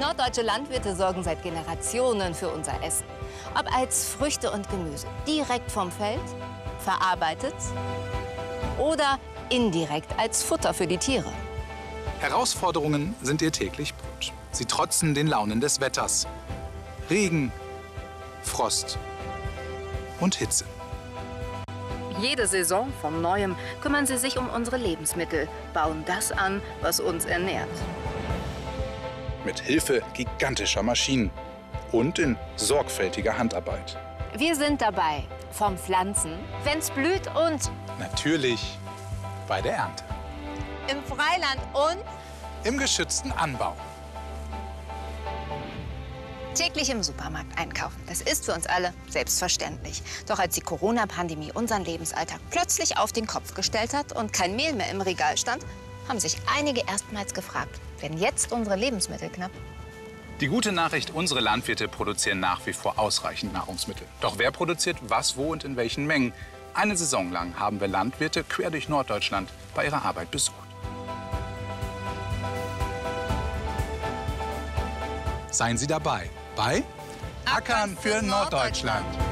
Norddeutsche Landwirte sorgen seit Generationen für unser Essen. Ob als Früchte und Gemüse, direkt vom Feld, verarbeitet oder indirekt als Futter für die Tiere. Herausforderungen sind ihr täglich Brot. Sie trotzen den Launen des Wetters. Regen, Frost und Hitze. Jede Saison von Neuem kümmern sie sich um unsere Lebensmittel, bauen das an, was uns ernährt. Mit Hilfe gigantischer Maschinen und in sorgfältiger Handarbeit. Wir sind dabei, vom Pflanzen, wenn's blüht und Natürlich bei der Ernte. im Freiland und Im geschützten Anbau. täglich im Supermarkt einkaufen. Das ist für uns alle selbstverständlich. Doch als die Corona-Pandemie unseren Lebensalltag plötzlich auf den Kopf gestellt hat und kein Mehl mehr im Regal stand, haben sich einige erstmals gefragt, werden jetzt unsere Lebensmittel knapp? Die gute Nachricht, unsere Landwirte produzieren nach wie vor ausreichend Nahrungsmittel. Doch wer produziert was, wo und in welchen Mengen? Eine Saison lang haben wir Landwirte quer durch Norddeutschland bei ihrer Arbeit besucht. Seien Sie dabei bei Ackern für Norddeutschland.